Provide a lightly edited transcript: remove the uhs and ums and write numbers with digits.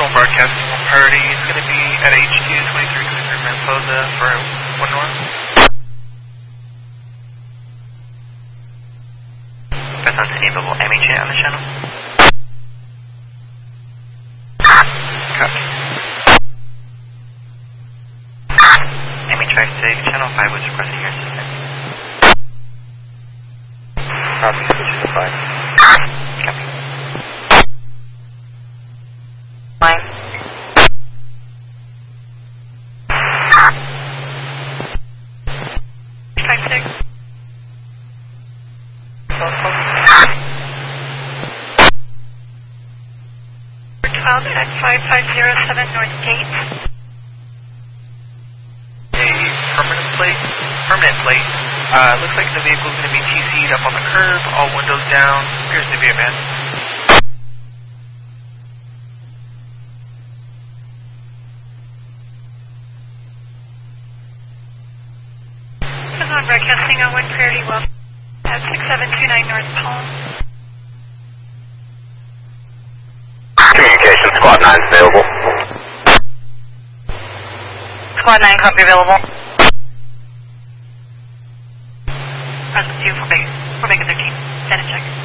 broadcasting on priority. It's going to be at HQ 2323 Mariposa for 1 North. Press on enable MHA on the channel. Copy. MHA Save channel 5 was requesting your assistance. Copy, switch to 5. Copy. Line. At 5507 North Gate. A permanent plate. Looks like the vehicle's going to be TC'd up on the curb, all windows down. Appears to be a man. This is on broadcasting on 1 Prairie Well at 6729 North Palm. Communication, Squad 9 is available. Squad 9, copy available. Present 2 for Bacon 13. Send a check.